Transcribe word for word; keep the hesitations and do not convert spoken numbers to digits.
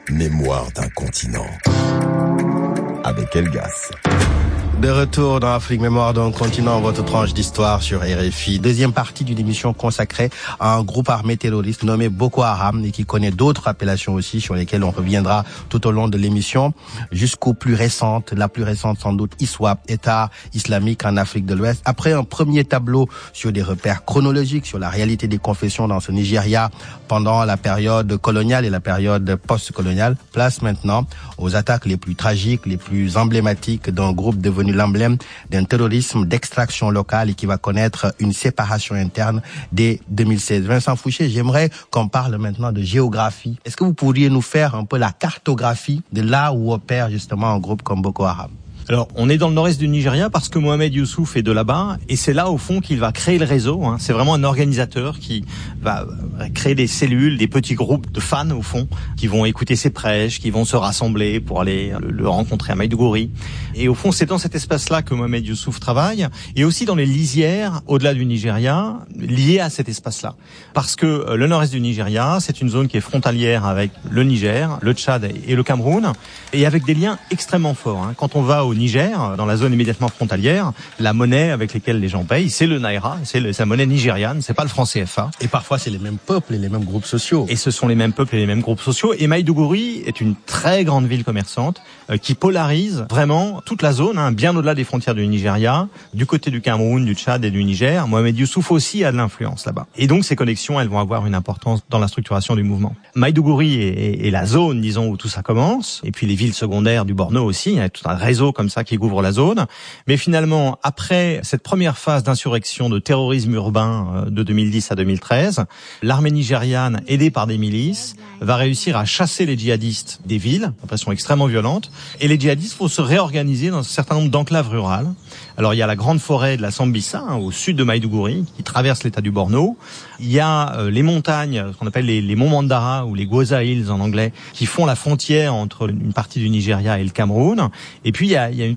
Mémoire d'un continent. Avec Elgas. De retour dans Afrique Mémoire d'un continent, votre tranche d'histoire sur R F I. Deuxième partie d'une émission consacrée à un groupe armé terroriste nommé Boko Haram et qui connaît d'autres appellations aussi sur lesquelles on reviendra tout au long de l'émission, jusqu'aux plus récentes, la plus récente sans doute I S W A P, État islamique en Afrique de l'Ouest. Après un premier tableau sur des repères chronologiques sur la réalité des confessions dans ce Nigeria pendant la période coloniale et la période post-coloniale, place maintenant aux attaques les plus tragiques, les plus emblématiques d'un groupe devenu l'emblème d'un terrorisme d'extraction locale et qui va connaître une séparation interne dès deux mille seize. Vincent Fouché, j'aimerais qu'on parle maintenant de géographie. Est-ce que vous pourriez nous faire un peu la cartographie de là où opère justement un groupe comme Boko Haram? Alors, on est dans le nord-est du Nigeria parce que Mohamed Youssouf est de là-bas et c'est là, au fond, qu'il va créer le réseau. Hein. C'est vraiment un organisateur qui va créer des cellules, des petits groupes de fans, au fond, qui vont écouter ses prêches, qui vont se rassembler pour aller le rencontrer à Maïdougouri. Et au fond, c'est dans cet espace-là que Mohamed Youssouf travaille et aussi dans les lisières, au-delà du Nigeria, liées à cet espace-là. Parce que le nord-est du Nigeria, c'est une zone qui est frontalière avec le Niger, le Tchad et le Cameroun et avec des liens extrêmement forts. Hein. Quand on va au Niger, dans la zone immédiatement frontalière, la monnaie avec laquelle les gens payent, c'est le naira, c'est le, sa monnaie nigériane, c'est pas le franc C F A. Et parfois, c'est les mêmes peuples et les mêmes groupes sociaux. Et ce sont les mêmes peuples et les mêmes groupes sociaux. Et Maïdougouri est une très grande ville commerçante euh, qui polarise vraiment toute la zone, hein, bien au-delà des frontières du Nigeria, du côté du Cameroun, du Tchad et du Niger. Mohamed Youssouf aussi a de l'influence là-bas. Et donc, ces connexions, elles vont avoir une importance dans la structuration du mouvement. Maïdougouri est, est, est la zone, disons, où tout ça commence. Et puis les villes secondaires du Borno aussi. Il y a tout un réseau comme ça qui couvre la zone. Mais finalement, après cette première phase d'insurrection, de terrorisme urbain de deux mille dix à deux mille treize, l'armée nigériane, aidée par des milices, va réussir à chasser les djihadistes des villes, de façon extrêmement violente, et les djihadistes vont se réorganiser dans un certain nombre d'enclaves rurales. Alors il y a la grande forêt de la Sambisa, hein, au sud de Maïdougouri, qui traverse l'état du Borno. Il y a euh, les montagnes, ce qu'on appelle les, les monts Mandara, ou les Goza Hills en anglais, qui font la frontière entre une partie du Nigeria et le Cameroun. Et puis il y a